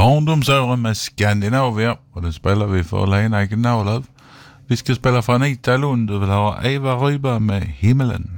Barndomsåren med Skandinavia, och det spelar vi för Lena Gnarlöv. Vi ska spela för Anita Lund och vill ha Eva Ryberg med Himmelen.